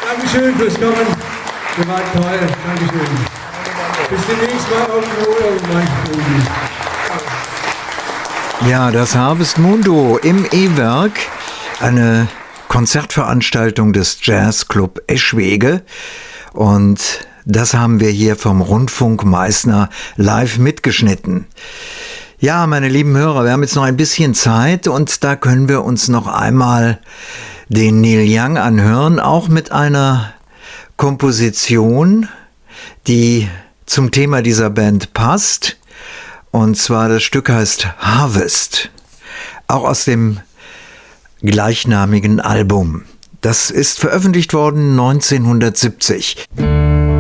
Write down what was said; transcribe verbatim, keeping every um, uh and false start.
Dankeschön fürs Kommen. Ihr wart toll. Dankeschön. Bis demnächst mal auf dem Urlaub. Ja, das Harvest Moon Duo im E-Werk. Eine Konzertveranstaltung des Jazzclub Eschwege. Und das haben wir hier vom Rundfunk Meißner live mitgeschnitten. Ja, meine lieben Hörer, wir haben jetzt noch ein bisschen Zeit und da können wir uns noch einmal den Neil Young anhören, auch mit einer Komposition, die zum Thema dieser Band passt. Und zwar das Stück heißt Harvest, auch aus dem gleichnamigen Album. Das ist veröffentlicht worden neunzehnhundertsiebzig.